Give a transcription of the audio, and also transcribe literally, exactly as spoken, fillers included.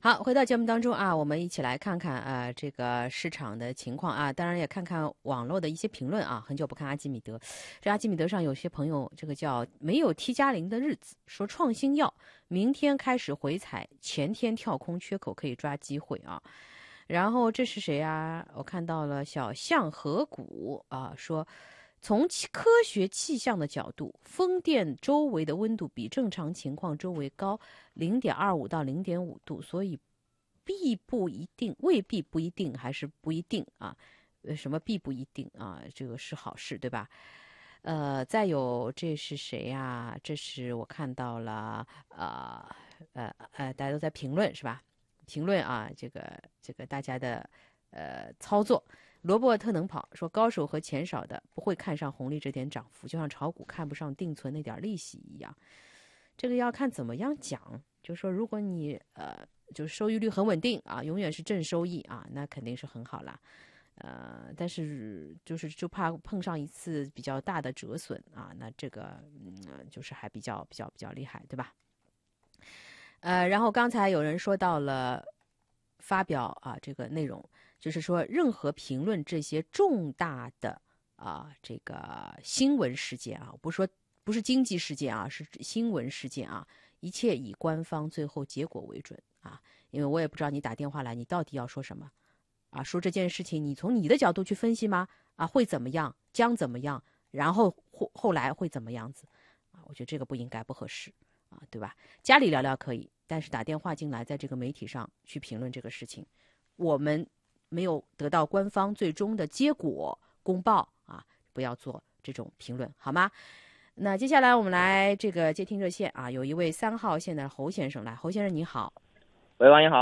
好，回到节目当中啊，我们一起来看看啊这个市场的情况啊，当然也看看网络的一些评论啊。很久不看阿基米德，这阿基米德上有些朋友这个叫没有 T 加零的日子，说创新药明天开始回踩，前天跳空缺口可以抓机会啊。然后这是谁啊？我看到了小象河谷啊，说从科学气象的角度，风电周围的温度比正常情况周围高零点二五到零点五度，所以必不一定，未必不一定，还是不一定啊？呃，什么必不一定啊？这个是好事，对吧？呃，再有这是谁呀？这是我看到了，呃呃呃，大家都在评论是吧？评论啊，这个这个大家的呃操作。罗伯特能跑说，高手和钱少的不会看上红利这点涨幅，就像炒股看不上定存那点利息一样。这个要看怎么样讲，就是说，如果你呃，就是收益率很稳定啊，永远是正收益啊，那肯定是很好啦。呃，但是就是就怕碰上一次比较大的折损啊，那这个嗯，就是还比较比较比较厉害，对吧？呃，然后刚才有人说到了发表啊这个内容。就是说，任何评论这些重大的啊这个新闻事件啊，不是说不是经济事件啊，是新闻事件啊，一切以官方最后结果为准啊。因为我也不知道你打电话来，你到底要说什么啊？说这件事情，你从你的角度去分析吗？啊，会怎么样？将怎么样？然后后后来会怎么样子？啊，我觉得这个不应该，不合适啊，对吧？家里聊聊可以，但是打电话进来，在这个媒体上去评论这个事情，我们没有得到官方最终的结果公报啊，不要做这种评论，好吗？那接下来我们来这个接听热线啊，有一位三号线的侯先生来，侯先生你好。 喂，王你好。